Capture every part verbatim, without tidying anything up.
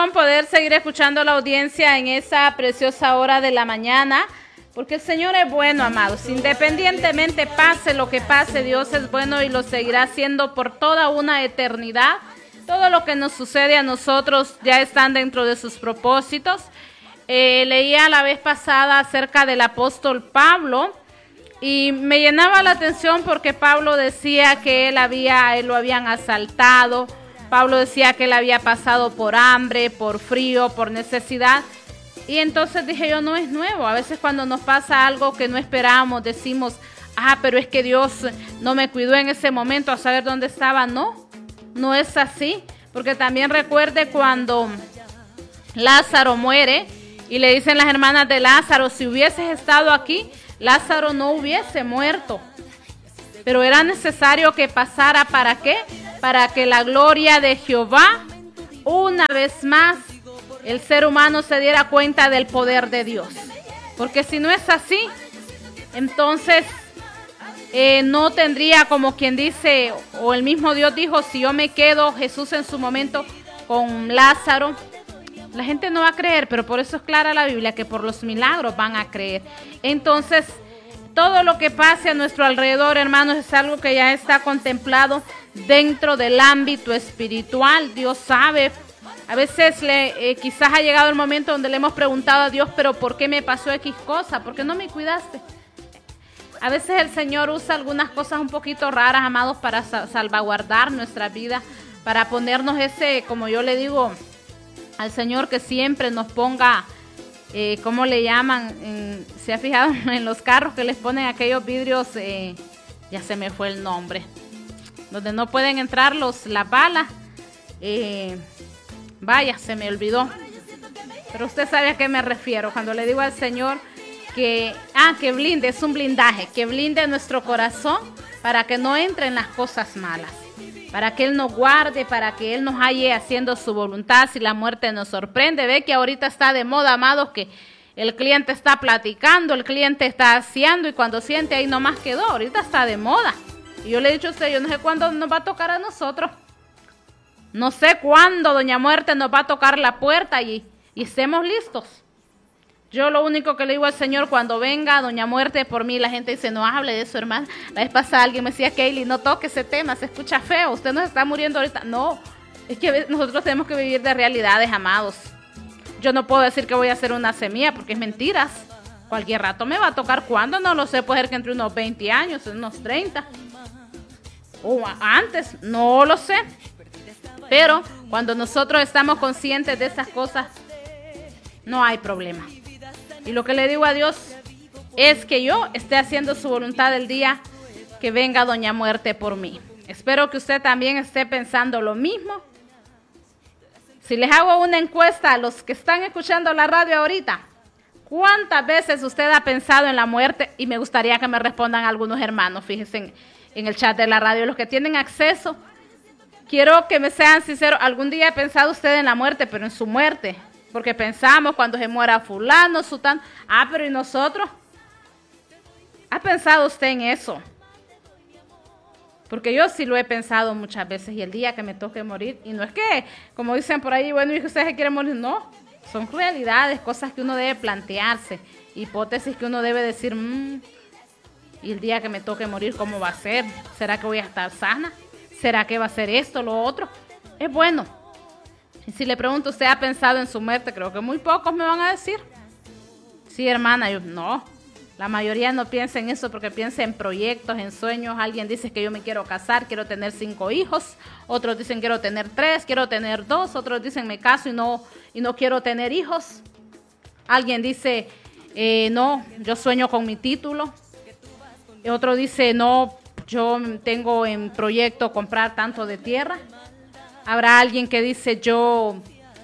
bendición poder seguir escuchando a la audiencia en esa preciosa hora de la mañana, porque el Señor es bueno, amados. Independientemente pase lo que pase, Dios es bueno y lo seguirá haciendo por toda una eternidad. Todo lo que nos sucede a nosotros ya están dentro de sus propósitos. Eh, leía la vez pasada acerca del apóstol Pablo y me llenaba la atención porque Pablo decía que él había, él lo habían asaltado. Pablo decía que él había pasado por hambre, por frío, por necesidad. Y entonces dije yo, no es nuevo. A veces cuando nos pasa algo que no esperamos, decimos, ah, pero es que Dios no me cuidó en ese momento a saber dónde estaba. No, no es así. Porque también recuerde cuando Lázaro muere y le dicen las hermanas de Lázaro, si hubieses estado aquí, Lázaro no hubiese muerto. Pero era necesario que pasara, ¿para qué? Para que la gloria de Jehová, una vez más, el ser humano se diera cuenta del poder de Dios. Porque si no es así, entonces eh, no tendría, como quien dice, o el mismo Dios dijo, si yo me quedo, Jesús en su momento, con Lázaro, la gente no va a creer, pero por eso es clara la Biblia, que por los milagros van a creer. Entonces, todo lo que pase a nuestro alrededor, hermanos, es algo que ya está contemplado dentro del ámbito espiritual. Dios sabe. A veces le, eh, quizás ha llegado el momento donde le hemos preguntado a Dios, pero ¿por qué me pasó X cosa? ¿Por qué no me cuidaste? A veces el Señor usa algunas cosas un poquito raras, amados, para sa- salvaguardar nuestra vida, para ponernos ese, como yo le digo al Señor, que siempre nos ponga, eh, ¿cómo le llaman? En, ¿se ha fijado en los carros que les ponen aquellos vidrios? Eh, ya se me fue el nombre. Donde no pueden entrar los, las balas. Eh, vaya, se me olvidó. Pero usted sabe a qué me refiero cuando le digo al Señor que, ah, que blinde, es un blindaje, que blinde nuestro corazón para que no entren las cosas malas, para que Él nos guarde, para que Él nos halle haciendo su voluntad si la muerte nos sorprende. Ve que ahorita está de moda, amados, que el cliente está platicando, el cliente está haciendo y cuando siente ahí nomás quedó. Ahorita está de moda. Y yo le he dicho a usted, yo no sé cuándo nos va a tocar a nosotros. No sé cuándo Doña Muerte nos va a tocar la puerta y, y estemos listos. Yo lo único que le digo al Señor, cuando venga Doña Muerte por mí, la gente dice, no hable de eso, hermana. La vez pasada alguien me decía, Kaylee, no toque ese tema, se escucha feo, usted no se está muriendo ahorita. No, es que nosotros tenemos que vivir de realidades, amados. Yo no puedo decir que voy a hacer una semilla porque es mentiras. Cualquier rato me va a tocar, ¿cuándo? No lo sé, puede ser que entre unos veinte años, unos treinta. O antes, no lo sé. Pero cuando nosotros estamos conscientes de esas cosas, no hay problema. Y lo que le digo a Dios es que yo esté haciendo su voluntad el día que venga Doña Muerte por mí. Espero que usted también esté pensando lo mismo. Si les hago una encuesta a los que están escuchando la radio ahorita, ¿cuántas veces usted ha pensado en la muerte? Y me gustaría que me respondan algunos hermanos, fíjense en, en el chat de la radio, los que tienen acceso. Quiero que me sean sinceros, algún día ha pensado usted en la muerte, pero en su muerte. Porque pensamos cuando se muera fulano, sutano. Ah, pero ¿y nosotros? ¿Ha pensado usted en eso? Porque yo sí lo he pensado muchas veces y el día que me toque morir, y no es que, como dicen por ahí, bueno, y que usted se quiere morir, no. Son realidades, cosas que uno debe plantearse, hipótesis que uno debe decir, mmm, y el día que me toque morir, ¿cómo va a ser? ¿Será que voy a estar sana? ¿Será que va a ser esto, lo otro? Es bueno. Y si le pregunto, ¿usted ha pensado en su muerte? Creo que muy pocos me van a decir. Sí, hermana, yo no. La mayoría no piensa en eso porque piensa en proyectos, en sueños. Alguien dice que yo me quiero casar, quiero tener cinco hijos. Otros dicen quiero tener tres, quiero tener dos. Otros dicen me caso y no, y no quiero tener hijos. Alguien dice, eh, no, yo sueño con mi título. Y otro dice, no, yo tengo en proyecto comprar tanto de tierra. Habrá alguien que dice, yo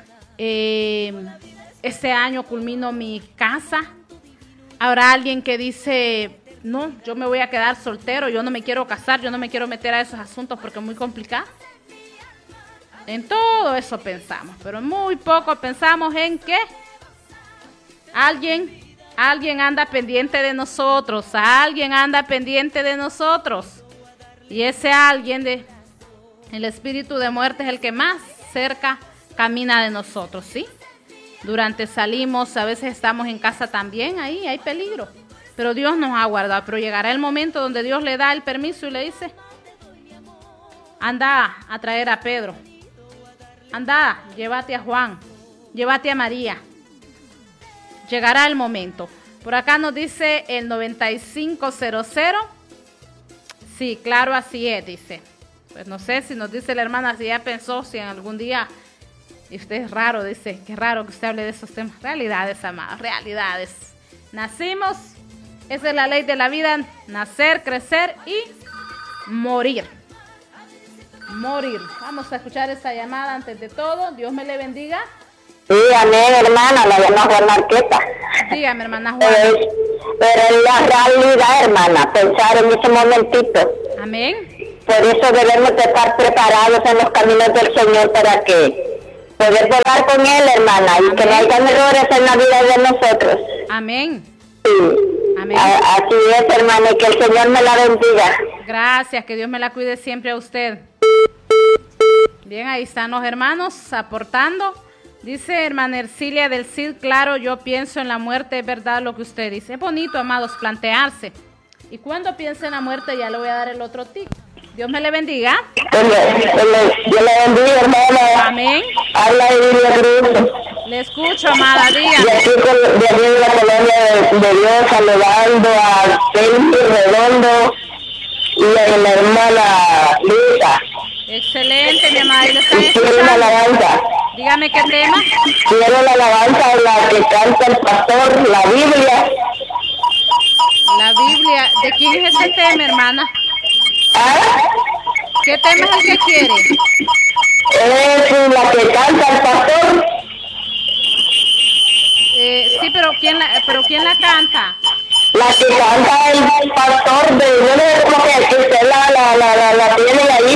eh, este año culmino mi casa. Habrá alguien que dice, no, yo me voy a quedar soltero, yo no me quiero casar, yo no me quiero meter a esos asuntos porque es muy complicado. En todo eso pensamos, pero muy poco pensamos en que alguien, alguien anda pendiente de nosotros, alguien anda pendiente de nosotros. Y ese alguien de... El espíritu de muerte es el que más cerca camina de nosotros, ¿sí? Durante salimos, a veces estamos en casa también, ahí hay peligro. Pero Dios nos ha guardado. Pero llegará el momento donde Dios le da el permiso y le dice, anda a traer a Pedro. Anda, llévate a Juan. Llévate a María. Llegará el momento. Por acá nos dice el noventa y cinco cero cero. Sí, claro, así es, dice. Pues no sé si nos dice la hermana si ya pensó, si en algún día... Y usted es raro, dice, qué raro que usted hable de esos temas. Realidades, amados, realidades. Nacimos, esa es la ley de la vida, nacer, crecer y morir. Morir. Vamos a escuchar esa llamada antes de todo. Dios me le bendiga. Sí, amén, hermana, la llama Juan Marqueta. Dígame, hermana Juan. Pero, pero es la realidad, hermana, pensar en ese momentito. Amén. Por eso debemos de estar preparados en los caminos del Señor para que poder volar con Él, hermana, y amén, que no hayan errores en la vida de nosotros. Amén. Sí. Amén. A, así es, hermana, y que el Señor me la bendiga. Gracias, que Dios me la cuide siempre a usted. Bien, ahí están los hermanos aportando. Dice hermana Ercilia del Cid, claro, yo pienso en la muerte, es verdad lo que usted dice. Es bonito, amados, plantearse. Y cuando piense en la muerte, ya le voy a dar el otro tip. Dios me le bendiga. Dios le bendiga, hermana. Amén. Habla Evilia Cruz. Le escucho, amada, De dígame. aquí, de aquí de la colonia de, de Dios, saludando a Celso Redondo y a la hermana Luisa. Excelente, mi amada, y le están Y quiero una escuchando. alabanza. Dígame qué tema. Quiero la alabanza, la que canta el pastor, la Biblia. La Biblia. ¿De quién es ese tema, hermana? ¿Ah? ¿Qué tema es el que quiere? Es la que canta el pastor. Eh, sí, pero ¿quién la, pero quién la canta? La que canta el pastor de yo no sé cómo que, que usted la, la, la, la, la tiene ahí.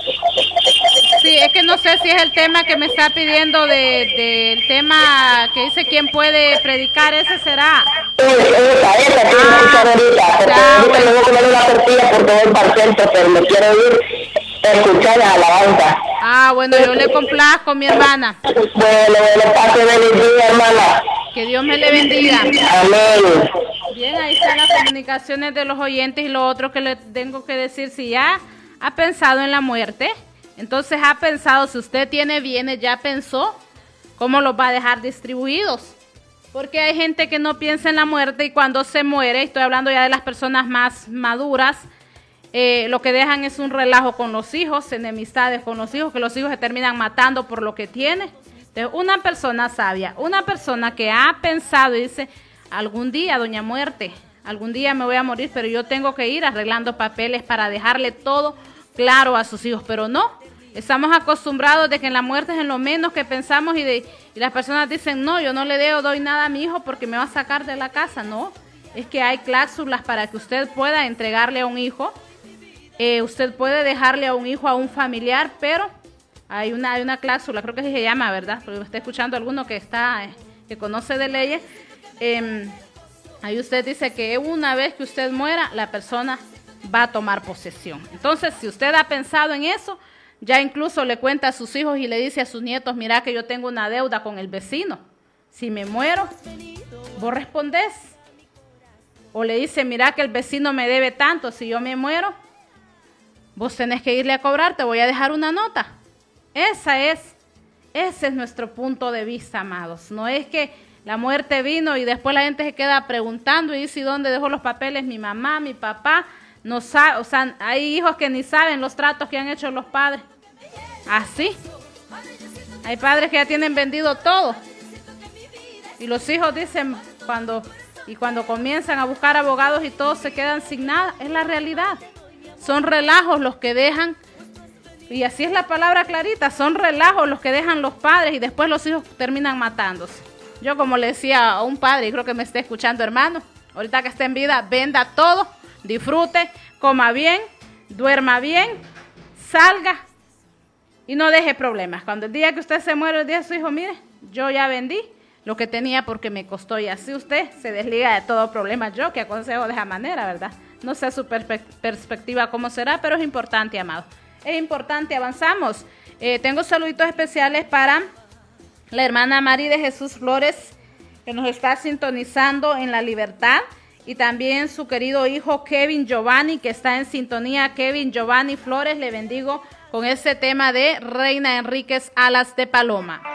Sí, es que no sé si es el tema que me está pidiendo del de, de tema que dice quién puede predicar, ese será. Es, esa, esa quiero Ah, escuchar ahorita, porque ya, ahorita bueno. me voy a comer una tortilla porque voy para el centro, pero me quiero ir a escuchar la alabanza. Ah, bueno, yo le complazco, mi hermana. Bueno, bueno, pase feliz día, hermana. Que Dios me le bendiga. Amén. Bien, ahí están las comunicaciones de los oyentes y lo otro que le tengo que decir, si ya ha pensado en la muerte, entonces ha pensado, si usted tiene bienes, ya pensó cómo los va a dejar distribuidos. Porque hay gente que no piensa en la muerte y cuando se muere, estoy hablando ya de las personas más maduras, eh, lo que dejan es un relajo con los hijos, enemistades con los hijos, que los hijos se terminan matando por lo que tiene. Entonces, una persona sabia, una persona que ha pensado y dice, algún día, doña muerte, algún día me voy a morir, pero yo tengo que ir arreglando papeles para dejarle todo claro a sus hijos, pero no. Estamos acostumbrados de que en la muerte es en lo menos que pensamos y, de, y las personas dicen, no, yo no le debo, doy nada a mi hijo porque me va a sacar de la casa. No, es que hay cláusulas para que usted pueda entregarle a un hijo, eh, usted puede dejarle a un hijo a un familiar, pero hay una, hay una cláusula, creo que así se llama, ¿verdad? Porque me está escuchando alguno que, está, eh, que conoce de leyes. Eh, ahí usted dice que una vez que usted muera, la persona va a tomar posesión. Entonces, si usted ha pensado en eso, ya incluso le cuenta a sus hijos y le dice a sus nietos, mira que yo tengo una deuda con el vecino. Si me muero, vos respondés. O le dice, mira que el vecino me debe tanto, si yo me muero, vos tenés que irle a cobrar, te voy a dejar una nota. Esa es, ese es nuestro punto de vista, amados. No es que la muerte vino y después la gente se queda preguntando y dice, ¿y dónde dejó los papeles mi mamá, mi papá? No sabe, o sea, hay hijos que ni saben los tratos que han hecho los padres. Así. Hay padres que ya tienen vendido todo. Y los hijos dicen cuando y cuando comienzan a buscar abogados y todos se quedan sin nada. Es la realidad. Son relajos los que dejan. Y así es la palabra clarita. Son relajos los que dejan los padres y después los hijos terminan matándose. Yo como le decía a un padre, y creo que me esté escuchando, hermano, ahorita que esté en vida, venda todo, disfrute, coma bien, duerma bien, salga y no deje problemas. Cuando el día que usted se muere, el día de su hijo, mire, yo ya vendí lo que tenía porque me costó y así usted se desliga de todo problema. Yo que aconsejo de esa manera, ¿verdad? No sé su perspe perspectiva cómo será, pero es importante, amado. Es importante, avanzamos. Eh, tengo saluditos especiales para la hermana Mari de Jesús Flores, que nos está sintonizando en La Libertad, y también su querido hijo Kevin Giovanni, que está en sintonía. Kevin Giovanni Flores, le bendigo con este tema de Reina Enríquez, Alas de Paloma.